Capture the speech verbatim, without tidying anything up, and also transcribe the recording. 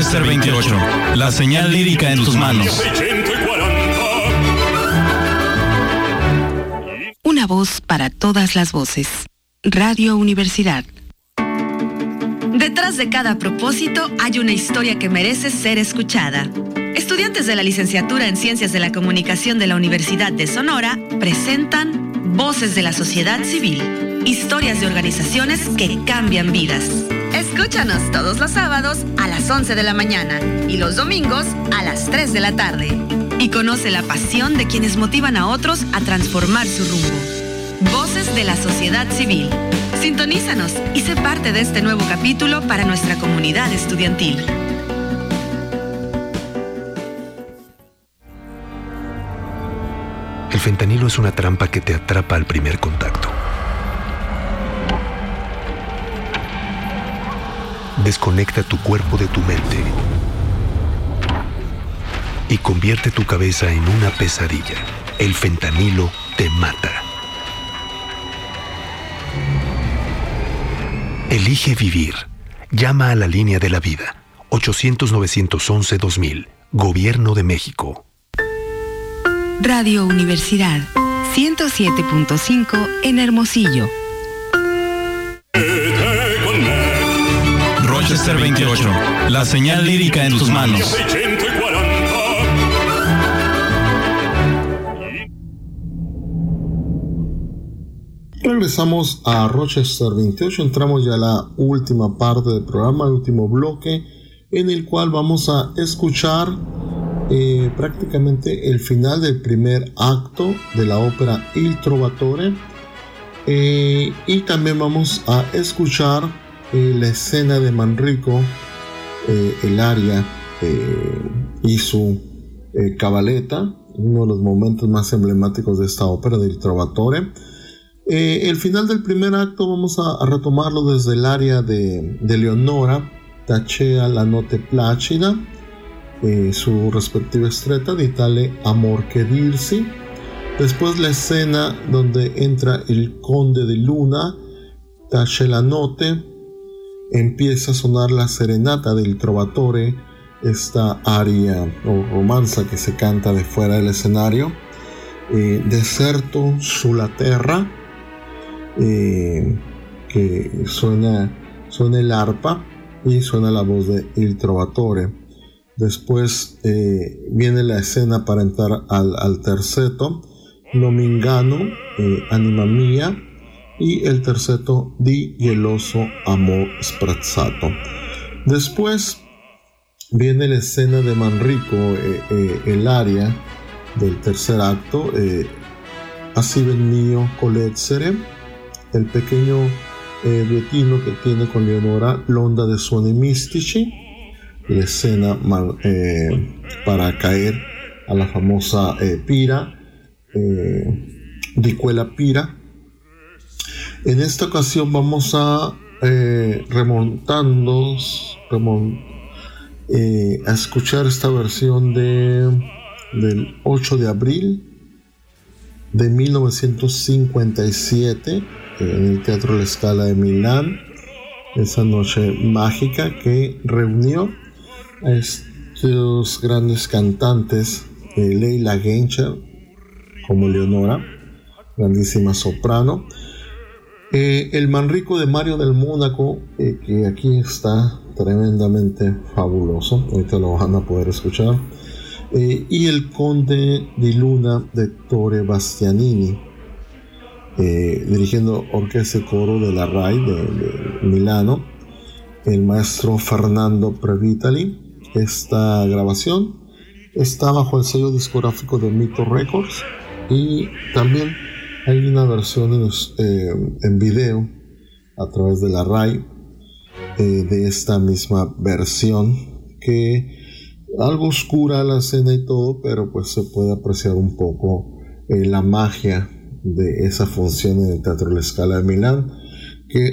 Rochester veintiocho, la señal lírica en tus manos. Una voz para todas las voces. Radio Universidad. Detrás de cada propósito hay una historia que merece ser escuchada. Estudiantes de la licenciatura en Ciencias de la Comunicación de la Universidad de Sonora presentan Voces de la Sociedad Civil, historias de organizaciones que cambian vidas. Escúchanos todos los sábados a las once de la mañana y los domingos a las tres de la tarde. Y conoce la pasión de quienes motivan a otros a transformar su rumbo. Voces de la Sociedad Civil. Sintonízanos y sé parte de este nuevo capítulo para nuestra comunidad estudiantil. El fentanilo es una trampa que te atrapa al primer contacto. Desconecta tu cuerpo de tu mente y convierte tu cabeza en una pesadilla. El fentanilo te mata. Elige vivir. Llama a la línea de la vida. ochocientos, novecientos once, dos mil. Gobierno de México. Radio Universidad, ciento siete punto cinco en Hermosillo. Rochester veintiocho, la señal lírica en tus manos. Regresamos a Rochester veintiocho, entramos ya a la última parte del programa, el último bloque, en el cual vamos a escuchar eh, prácticamente el final del primer acto de la ópera Il Trovatore, eh, y también vamos a escuchar eh, la escena de Manrico, eh, el aria eh, y su eh, cabaletta, uno de los momentos más emblemáticos de esta ópera de Il Trovatore. Eh, el final del primer acto vamos a, a retomarlo desde el área de, de Leonora, Tacea la notte placida, eh, su respectiva estretta di tale amor che dirsi. Después la escena donde entra el conde de Luna, Tace la notte, empieza a sonar la serenata del Trovatore, esta aria o romanza que se canta de fuera del escenario. eh, Deserto sulla terra, Eh, que suena, suena el arpa y suena la voz de Il Trovatore. Después eh, viene la escena para entrar al, al terceto, Non mi inganno, eh, anima mia, y el terceto Di geloso amor sprezzato. Después viene la escena de Manrico, eh, eh, el aria del tercer acto, eh, Así ven mio colezzere, el pequeño eh, duettino que tiene con Leonora, L'onda de suoni mistici, la escena eh, para caer a la famosa eh, pira, eh, di quella pira. En esta ocasión vamos a eh, remontarnos remont, eh, a escuchar esta versión de, del ocho de abril de mil novecientos cincuenta y siete, en el Teatro La Scala de Milán, esa noche mágica que reunió a estos grandes cantantes, eh, Leila Genscher como Leonora, grandísima soprano, eh, el Manrico de Mario del Mónaco, eh, que aquí está tremendamente fabuloso, ahorita lo van a poder escuchar, eh, y el Conde di Luna de Ettore Bastianini, Eh, dirigiendo orquesta y coro de la RAI de, de Milano, el maestro Fernando Previtali. Esta grabación está bajo el sello discográfico de Mito Records, y también hay una versión en, eh, en video a través de la RAI eh, de esta misma versión, que algo oscura la escena y todo, pero pues se puede apreciar un poco eh, la magia de esa función en el Teatro La Scala de Milán.